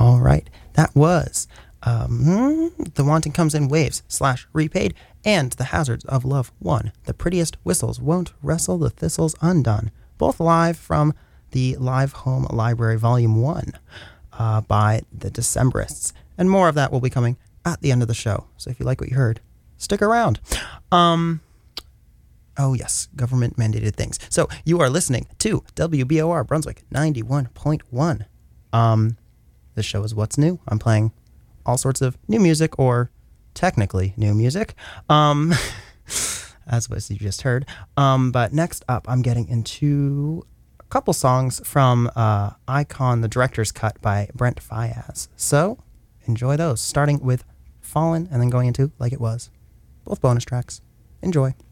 All right. That was The Wanting Comes in Waves / Repaid and The Hazards of Love 1. The Prettiest Whistles Won't Wrestle the Thistles Undone. Both live from the Live Home Library Volume 1 by the Decemberists. And more of that will be coming at the end of the show. So if you like what you heard, stick around. Oh, yes, government-mandated things. So you are listening to WBOR Brunswick 91.1. This show is What's New. I'm playing all sorts of new music, or technically new music, as what you just heard. But next up, I'm getting into a couple songs from Icon, the Director's Cut by Brent Faiyaz. So enjoy those, starting with Fallen and then going into Like It Was. Both bonus tracks. Enjoy.